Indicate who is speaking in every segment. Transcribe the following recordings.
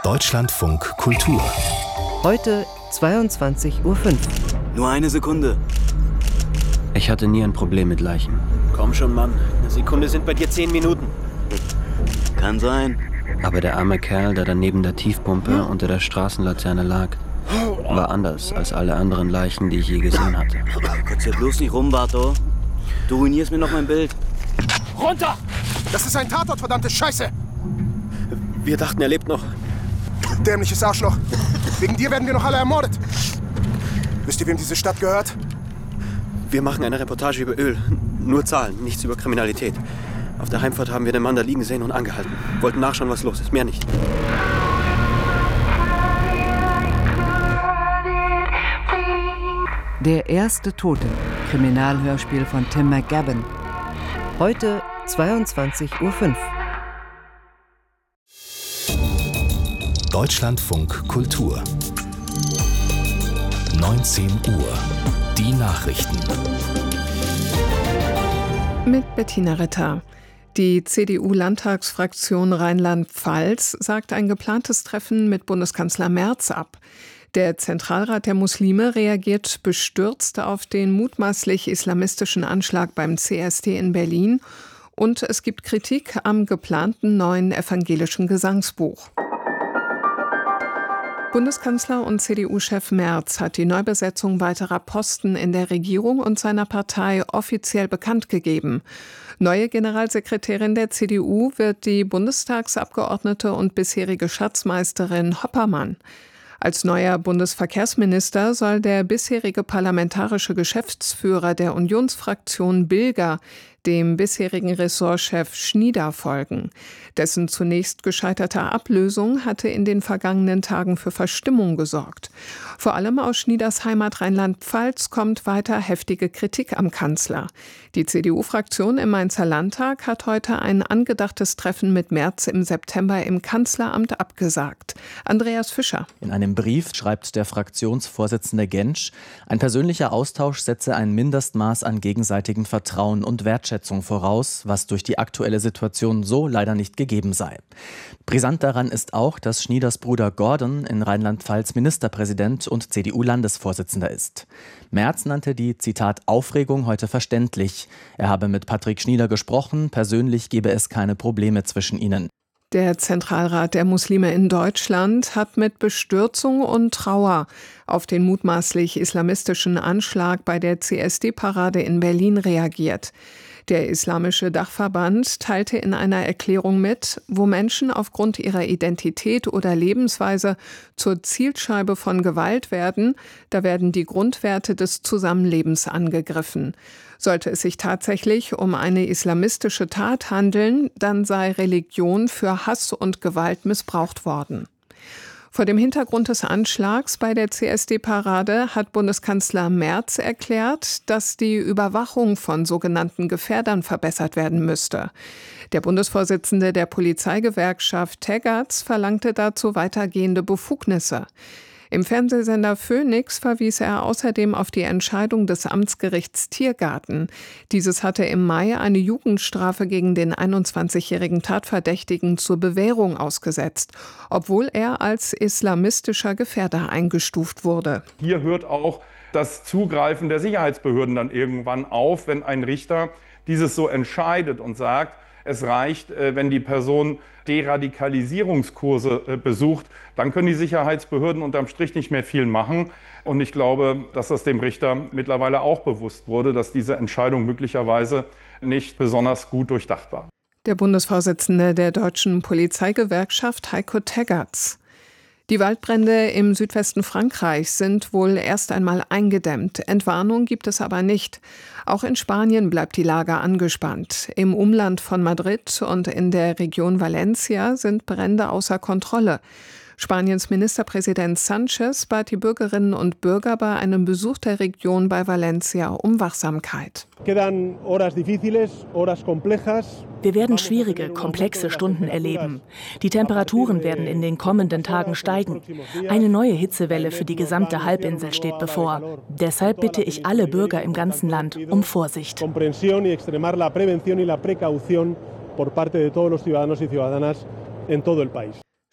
Speaker 1: Deutschlandfunk Kultur.
Speaker 2: Heute 22:05 Uhr.
Speaker 3: Nur eine Sekunde.
Speaker 4: Ich hatte nie ein Problem mit Leichen.
Speaker 5: Komm schon, Mann. Eine Sekunde sind bei dir 10 Minuten.
Speaker 3: Kann sein.
Speaker 4: Aber der arme Kerl, der da neben der Tiefpumpe unter der Straßenlaterne lag, war anders als alle anderen Leichen, die ich je gesehen hatte.
Speaker 3: Kotz jetzt bloß nicht rum, Barto. Du ruinierst mir noch mein Bild.
Speaker 5: Runter!
Speaker 6: Das ist ein Tatort, verdammte Scheiße!
Speaker 5: Wir dachten, er lebt noch.
Speaker 6: Dämliches Arschloch. Wegen dir werden wir noch alle ermordet. Wisst ihr, wem diese Stadt gehört?
Speaker 5: Wir machen eine Reportage über Öl. Nur Zahlen, nichts über Kriminalität. Auf der Heimfahrt haben wir den Mann da liegen sehen und angehalten. Wollten nachschauen, was los ist. Mehr nicht.
Speaker 2: Der erste Tote. Kriminalhörspiel von Tim McGavin. Heute 22:05 Uhr.
Speaker 1: Deutschlandfunk Kultur. 19 Uhr. Die Nachrichten.
Speaker 7: Mit Bettina Ritter. Die CDU-Landtagsfraktion Rheinland-Pfalz sagt ein geplantes Treffen mit Bundeskanzler Merz ab. Der Zentralrat der Muslime reagiert bestürzt auf den mutmaßlich islamistischen Anschlag beim CSD in Berlin und es gibt Kritik am geplanten neuen evangelischen Gesangsbuch. Bundeskanzler und CDU-Chef Merz hat die Neubesetzung weiterer Posten in der Regierung und seiner Partei offiziell bekannt gegeben. Neue Generalsekretärin der CDU wird die Bundestagsabgeordnete und bisherige Schatzmeisterin Hoppermann. Als neuer Bundesverkehrsminister soll der bisherige parlamentarische Geschäftsführer der Unionsfraktion Bilger dem bisherigen Ressortchef Schnieder folgen. Dessen zunächst gescheiterte Ablösung hatte in den vergangenen Tagen für Verstimmung gesorgt. Vor allem aus Schnieders Heimat Rheinland-Pfalz kommt weiter heftige Kritik am Kanzler. Die CDU-Fraktion im Mainzer Landtag hat heute ein angedachtes Treffen mit Merz im September im Kanzleramt abgesagt. Andreas Fischer.
Speaker 8: In einem Brief schreibt der Fraktionsvorsitzende Gentsch, ein persönlicher Austausch setze ein Mindestmaß an gegenseitigem Vertrauen und Wertschätzung voraus, was durch die aktuelle Situation so leider nicht gegeben sei. Brisant daran ist auch, dass Schnieders Bruder Gordon in Rheinland-Pfalz Ministerpräsident und CDU-Landesvorsitzender ist. Merz nannte die, Zitat, Aufregung heute verständlich. Er habe mit Patrick Schnieder gesprochen, persönlich gebe es keine Probleme zwischen ihnen.
Speaker 7: Der Zentralrat der Muslime in Deutschland hat mit Bestürzung und Trauer auf den mutmaßlich islamistischen Anschlag bei der CSD-Parade in Berlin reagiert. Der Islamische Dachverband teilte in einer Erklärung mit, wo Menschen aufgrund ihrer Identität oder Lebensweise zur Zielscheibe von Gewalt werden, da werden die Grundwerte des Zusammenlebens angegriffen. Sollte es sich tatsächlich um eine islamistische Tat handeln, dann sei Religion für Hass und Gewalt missbraucht worden. Vor dem Hintergrund des Anschlags bei der CSD-Parade hat Bundeskanzler Merz erklärt, dass die Überwachung von sogenannten Gefährdern verbessert werden müsste. Der Bundesvorsitzende der Polizeigewerkschaft Teggerts verlangte dazu weitergehende Befugnisse. Im Fernsehsender Phoenix verwies er außerdem auf die Entscheidung des Amtsgerichts Tiergarten. Dieses hatte im Mai eine Jugendstrafe gegen den 21-jährigen Tatverdächtigen zur Bewährung ausgesetzt, obwohl er als islamistischer Gefährder eingestuft wurde.
Speaker 9: Hier hört auch das Zugreifen der Sicherheitsbehörden dann irgendwann auf, wenn ein Richter dieses so entscheidet und sagt, es reicht, wenn die Person Deradikalisierungskurse besucht, dann können die Sicherheitsbehörden unterm Strich nicht mehr viel machen. Und ich glaube, dass das dem Richter mittlerweile auch bewusst wurde, dass diese Entscheidung möglicherweise nicht besonders gut durchdacht war.
Speaker 7: Der Bundesvorsitzende der Deutschen Polizeigewerkschaft Heiko Teggerts. Die Waldbrände im Südwesten Frankreichs sind wohl erst einmal eingedämmt. Entwarnung gibt es aber nicht. Auch in Spanien bleibt die Lage angespannt. Im Umland von Madrid und in der Region Valencia sind Brände außer Kontrolle. Spaniens Ministerpräsident Sánchez bat die Bürgerinnen und Bürger bei einem Besuch der Region bei Valencia um Wachsamkeit.
Speaker 10: Wir werden schwierige, komplexe Stunden erleben. Die Temperaturen werden in den kommenden Tagen steigen. Eine neue Hitzewelle für die gesamte Halbinsel steht bevor. Deshalb bitte ich alle Bürger im ganzen Land um Vorsicht.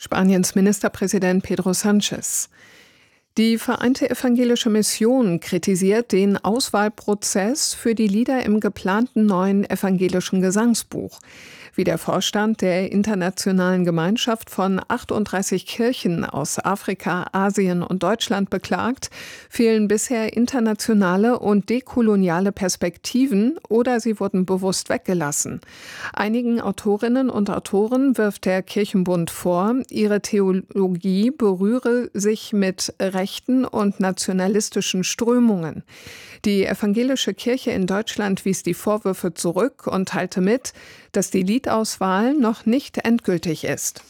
Speaker 7: Spaniens Ministerpräsident Pedro Sánchez. Die Vereinte Evangelische Mission kritisiert den Auswahlprozess für die Lieder im geplanten neuen evangelischen Gesangsbuch. Wie der Vorstand der Internationalen Gemeinschaft von 38 Kirchen aus Afrika, Asien und Deutschland beklagt, fehlen bisher internationale und dekoloniale Perspektiven oder sie wurden bewusst weggelassen. Einigen Autorinnen und Autoren wirft der Kirchenbund vor, ihre Theologie berühre sich mit rechten und nationalistischen Strömungen. Die evangelische Kirche in Deutschland wies die Vorwürfe zurück und teilte mit, dass die Liedauswahl noch nicht endgültig ist.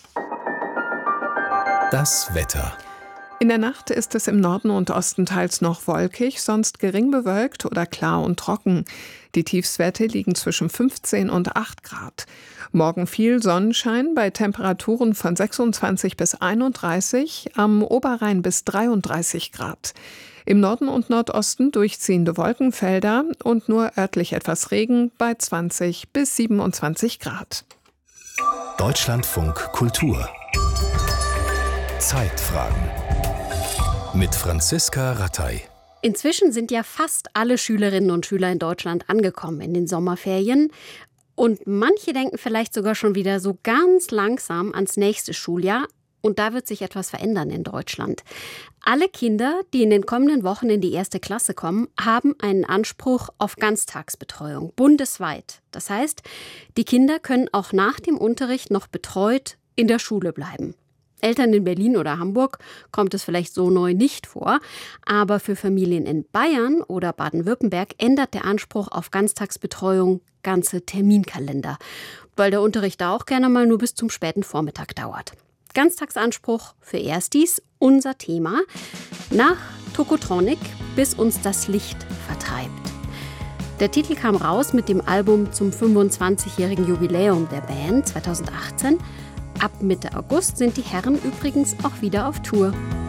Speaker 1: Das Wetter.
Speaker 7: In der Nacht ist es im Norden und Osten teils noch wolkig, sonst gering bewölkt oder klar und trocken. Die Tiefstwerte liegen zwischen 15 und 8 Grad. Morgen viel Sonnenschein bei Temperaturen von 26 bis 31, am Oberrhein bis 33 Grad. Im Norden und Nordosten durchziehende Wolkenfelder und nur örtlich etwas Regen bei 20 bis 27 Grad.
Speaker 1: Deutschlandfunk Kultur. Zeitfragen. Mit Franziska Rattay.
Speaker 11: Inzwischen sind ja fast alle Schülerinnen und Schüler in Deutschland angekommen in den Sommerferien. Und manche denken vielleicht sogar schon wieder so ganz langsam ans nächste Schuljahr. Und da wird sich etwas verändern in Deutschland. Alle Kinder, die in den kommenden Wochen in die 1. Klasse kommen, haben einen Anspruch auf Ganztagsbetreuung, bundesweit. Das heißt, die Kinder können auch nach dem Unterricht noch betreut in der Schule bleiben. Eltern in Berlin oder Hamburg kommt es vielleicht so neu nicht vor, aber für Familien in Bayern oder Baden-Württemberg ändert der Anspruch auf Ganztagsbetreuung ganze Terminkalender, weil der Unterricht da auch gerne mal nur bis zum späten Vormittag dauert. Ganztagsanspruch für Erstis, unser Thema, nach Tokotronic, bis uns das Licht vertreibt. Der Titel kam raus mit dem Album zum 25-jährigen Jubiläum der Band 2018. Ab Mitte August sind die Herren übrigens auch wieder auf Tour.